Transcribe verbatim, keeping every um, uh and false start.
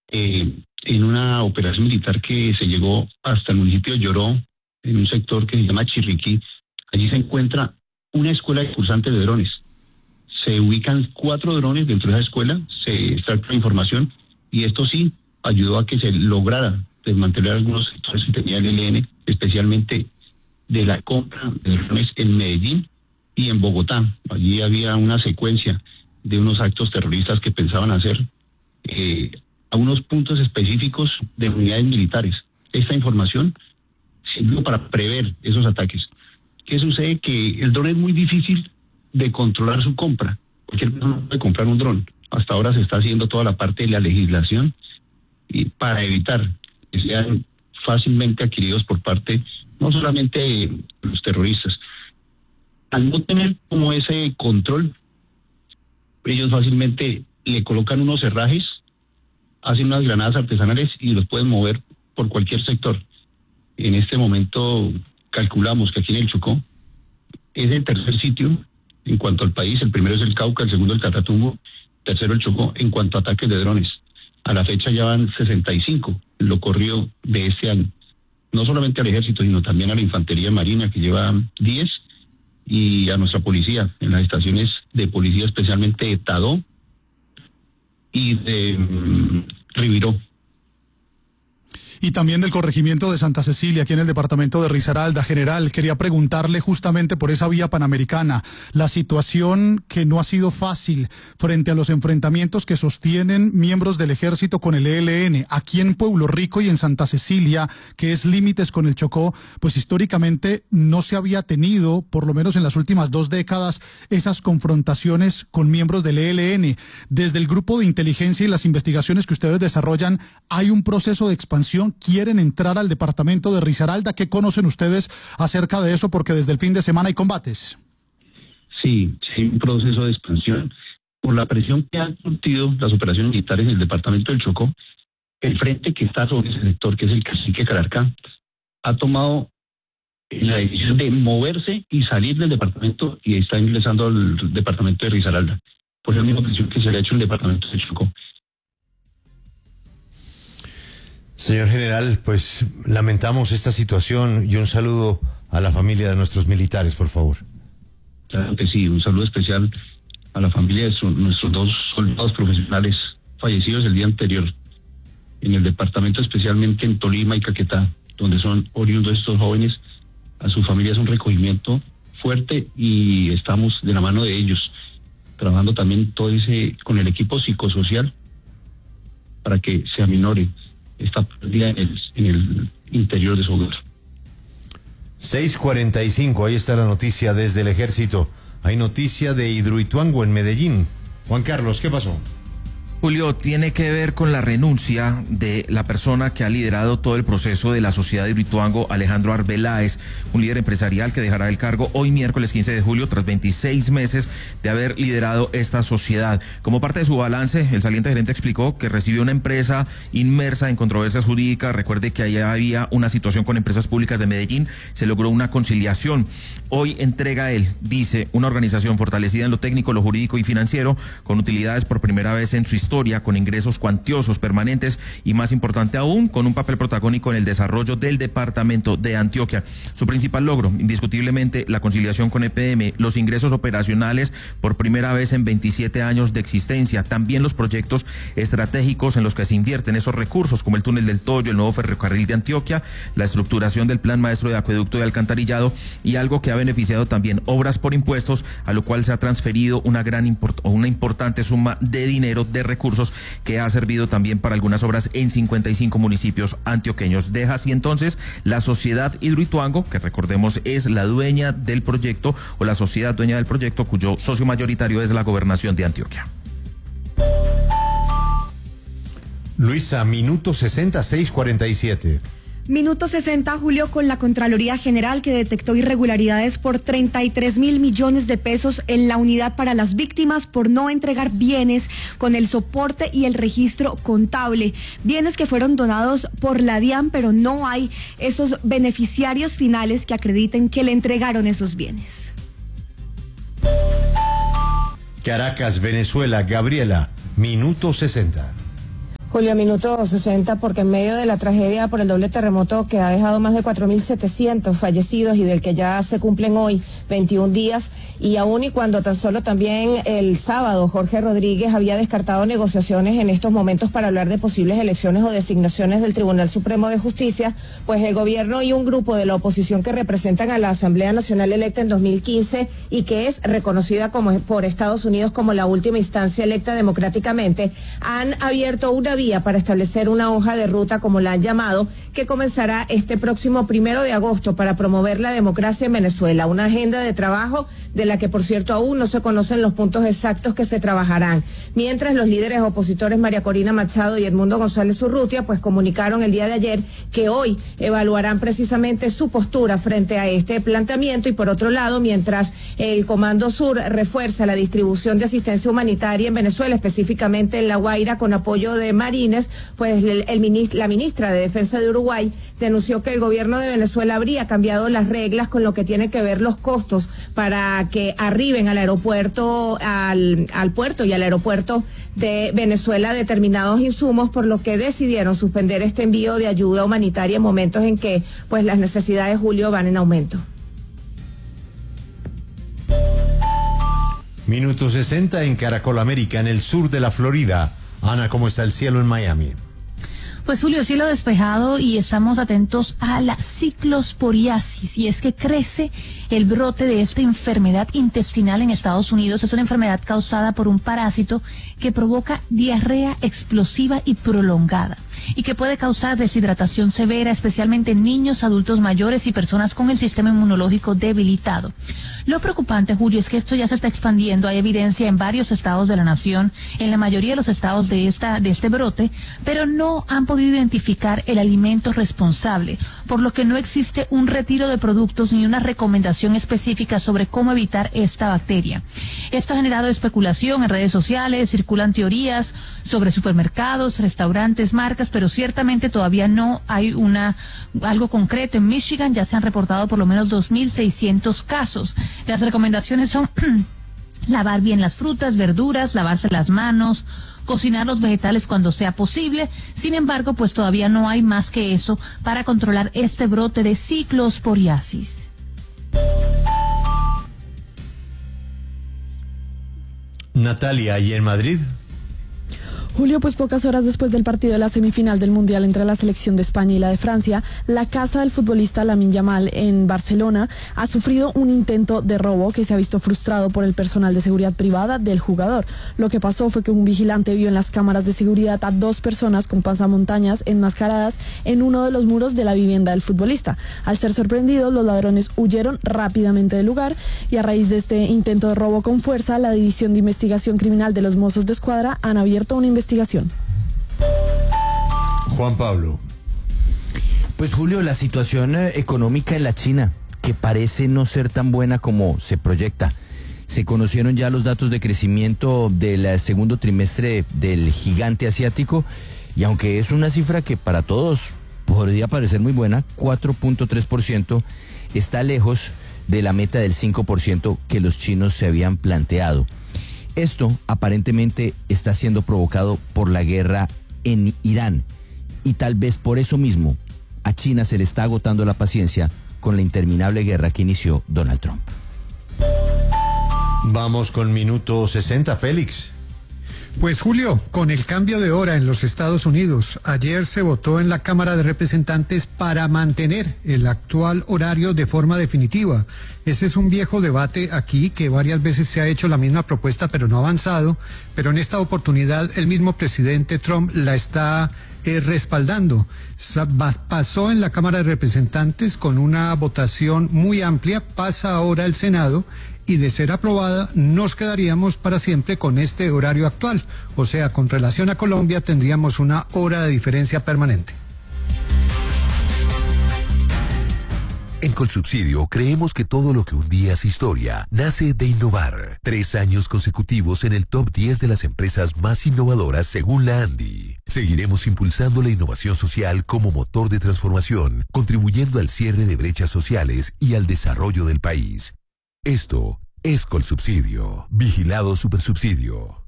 eh, en una operación militar que se llegó hasta el municipio de Lloró, en un sector que se llama Chirriquí. Allí se encuentra una escuela de cursantes de drones. Se ubican cuatro drones dentro de esa escuela, se extrae información y esto sí ayudó a que se lograra desmantelar algunos sectores que tenía el E L N, especialmente de la compra de drones en Medellín y en Bogotá. Allí había una secuencia de unos actos terroristas que pensaban hacer eh, a unos puntos específicos de unidades militares. Esta información sirvió para prever esos ataques. ¿Qué sucede? Que el dron es muy difícil de controlar su compra. Cualquier persona puede comprar un dron. Hasta ahora se está haciendo toda la parte de la legislación y para evitar que sean fácilmente adquiridos por parte no solamente de los terroristas. Al no tener como ese control, ellos fácilmente le colocan unos herrajes, hacen unas granadas artesanales y los pueden mover por cualquier sector. En este momento calculamos que aquí en el Chocó es el tercer sitio en cuanto al país. El primero es el Cauca, el segundo el Catatumbo, tercero el Chocó en cuanto a ataques de drones. A la fecha ya van sesenta y cinco en lo corrido de este año. No solamente al ejército, sino también a la infantería marina, que lleva diez, y a nuestra policía, en las estaciones de policía, especialmente de Tadó y de um, Riviró. Y también del corregimiento de Santa Cecilia, aquí en el departamento de Risaralda. General, quería preguntarle justamente por esa vía panamericana, la situación que no ha sido fácil frente a los enfrentamientos que sostienen miembros del ejército con el E L N. Aquí en Pueblo Rico y en Santa Cecilia, que es límites con el Chocó, pues históricamente no se había tenido, por lo menos en las últimas dos décadas, esas confrontaciones con miembros del E L N. Desde el grupo de inteligencia y las investigaciones que ustedes desarrollan, ¿hay un proceso de expansión? ¿Quieren entrar al departamento de Risaralda? ¿Qué conocen ustedes acerca de eso? Porque desde el fin de semana hay combates. Sí, sí, un proceso de expansión. Por la presión que han surtido las operaciones militares en el departamento del Chocó, el frente que está sobre ese sector, que es el Cacique Calarcá, ha tomado la decisión de moverse y salir del departamento y está ingresando al departamento de Risaralda. Por la misma presión que se le ha hecho en el departamento del Chocó. Señor general, pues lamentamos esta situación y un saludo a la familia de nuestros militares, por favor. Claro que sí, un saludo especial a la familia de su, nuestros dos soldados profesionales fallecidos el día anterior en el departamento, especialmente en Tolima y Caquetá, donde son oriundos estos jóvenes. A su familia es un recogimiento fuerte y estamos de la mano de ellos, trabajando también todo ese con el equipo psicosocial para que se aminore esta pérdida en el, en el interior de su hogar. seis cuarenta y cinco, ahí está la noticia desde el ejército. Hay noticia de Hidroituango en Medellín. Juan Carlos, ¿qué pasó? Julio, tiene que ver con la renuncia de la persona que ha liderado todo el proceso de la sociedad de Hidroituango, Alejandro Arbeláez, un líder empresarial que dejará el cargo hoy miércoles quince de julio tras veintiséis meses de haber liderado esta sociedad. Como parte de su balance, el saliente gerente explicó que recibió una empresa inmersa en controversias jurídicas. Recuerde que allá había una situación con empresas públicas de Medellín, se logró una conciliación. Hoy entrega él, dice, una organización fortalecida en lo técnico, lo jurídico y financiero, con utilidades por primera vez en su historia. Historia, con ingresos cuantiosos, permanentes y, más importante aún, con un papel protagónico en el desarrollo del departamento de Antioquia. Su principal logro, indiscutiblemente, la conciliación con E P M, los ingresos operacionales por primera vez en veintisiete años de existencia, también los proyectos estratégicos en los que se invierten esos recursos, como el túnel del Toyo, el nuevo ferrocarril de Antioquia, la estructuración del plan maestro de acueducto y alcantarillado, y algo que ha beneficiado también, obras por impuestos, a lo cual se ha transferido una gran import- o una importante suma de dinero de recursos recursos que ha servido también para algunas obras en cincuenta y cinco municipios antioqueños. Deja así entonces la sociedad Hidroituango, que recordemos es la dueña del proyecto o la sociedad dueña del proyecto, cuyo socio mayoritario es la gobernación de Antioquia. Luisa, minuto sesenta, seis cuarenta y siete. Minuto sesenta, Julio, con la Contraloría General, que detectó irregularidades por treinta y tres mil millones de pesos en la unidad para las víctimas por no entregar bienes con el soporte y el registro contable. Bienes que fueron donados por la DIAN, pero no hay esos beneficiarios finales que acrediten que le entregaron esos bienes. Caracas, Venezuela, Gabriela, minuto sesenta. Julio, minuto sesenta, porque en medio de la tragedia por el doble terremoto que ha dejado más de cuatro mil setecientos fallecidos y del que ya se cumplen hoy veintiún días, y aún y cuando tan solo también el sábado Jorge Rodríguez había descartado negociaciones en estos momentos para hablar de posibles elecciones o designaciones del Tribunal Supremo de Justicia, pues el gobierno y un grupo de la oposición que representan a la Asamblea Nacional electa en dos mil quince y que es reconocida como por Estados Unidos como la última instancia electa democráticamente, han abierto una vía para establecer una hoja de ruta, como la han llamado, que comenzará este próximo primero de agosto para promover la democracia en Venezuela. Una agenda de trabajo de la que, por cierto, aún no se conocen los puntos exactos que se trabajarán. Mientras los líderes opositores María Corina Machado y Edmundo González Urrutia, pues comunicaron el día de ayer que hoy evaluarán precisamente su postura frente a este planteamiento. Y por otro lado, mientras el Comando Sur refuerza la distribución de asistencia humanitaria en Venezuela, específicamente en La Guaira, con apoyo de Marines, pues el, el minist- la ministra de Defensa de Uruguay denunció que el gobierno de Venezuela habría cambiado las reglas con lo que tiene que ver los costos para que arriben al aeropuerto, al, al puerto y al aeropuerto de Venezuela determinados insumos, por lo que decidieron suspender este envío de ayuda humanitaria en momentos en que pues las necesidades, Julio, van en aumento. Minuto sesenta en Caracol América, en el sur de la Florida. Ana, ¿cómo está el cielo en Miami? Pues Julio, cielo despejado y estamos atentos a la ciclosporiasis, y es que crece el brote de esta enfermedad intestinal en Estados Unidos. Es una enfermedad causada por un parásito que provoca diarrea explosiva y prolongada y que puede causar deshidratación severa, especialmente en niños, adultos mayores y personas con el sistema inmunológico debilitado. Lo preocupante, Julio, es que esto ya se está expandiendo. Hay evidencia en varios estados de la nación, en la mayoría de los estados de esta de este brote, pero no han podido identificar el alimento responsable, por lo que no existe un retiro de productos ni una recomendación específica sobre cómo evitar esta bacteria. Esto ha generado especulación en redes sociales, circulan teorías sobre supermercados, restaurantes, marcas, pero ciertamente todavía no hay una algo concreto. En Michigan ya se han reportado por lo menos dos mil seiscientos casos. Las recomendaciones son lavar bien las frutas, verduras, lavarse las manos, cocinar los vegetales cuando sea posible. Sin embargo, pues todavía no hay más que eso para controlar este brote de ciclosporiasis. Natalia, ¿y en Madrid? Julio, pues pocas horas después del partido de la semifinal del Mundial entre la selección de España y la de Francia, la casa del futbolista Lamine Yamal en Barcelona ha sufrido un intento de robo que se ha visto frustrado por el personal de seguridad privada del jugador. Lo que pasó fue que un vigilante vio en las cámaras de seguridad a dos personas con pasamontañas enmascaradas en uno de los muros de la vivienda del futbolista. Al ser sorprendidos, los ladrones huyeron rápidamente del lugar, y a raíz de este intento de robo con fuerza, la División de Investigación Criminal de los Mossos de Escuadra han abierto una investigación. Juan Pablo. Pues Julio, la situación eh, económica en la China, que parece no ser tan buena como se proyecta. Se conocieron ya los datos de crecimiento del eh, segundo trimestre del gigante asiático, y aunque es una cifra que para todos podría parecer muy buena, cuatro punto tres por ciento, está lejos de la meta del cinco por ciento que los chinos se habían planteado. Esto aparentemente está siendo provocado por la guerra en Irán, y tal vez por eso mismo a China se le está agotando la paciencia con la interminable guerra que inició Donald Trump. Vamos con minuto sesenta, Félix. Pues Julio, con el cambio de hora en los Estados Unidos, ayer se votó en la Cámara de Representantes para mantener el actual horario de forma definitiva. Ese es un viejo debate aquí, que varias veces se ha hecho la misma propuesta pero no ha avanzado, pero en esta oportunidad el mismo presidente Trump la está eh, respaldando. Sa- pasó en la Cámara de Representantes con una votación muy amplia, pasa ahora al Senado, y de ser aprobada nos quedaríamos para siempre con este horario actual. O sea, con relación a Colombia tendríamos una hora de diferencia permanente. En Colsubsidio creemos que todo lo que un día es historia nace de innovar. Tres años consecutivos en el top diez de las empresas más innovadoras según la ANDI. Seguiremos impulsando la innovación social como motor de transformación, contribuyendo al cierre de brechas sociales y al desarrollo del país. Esto es Colsubsidio. Vigilado Supersubsidio.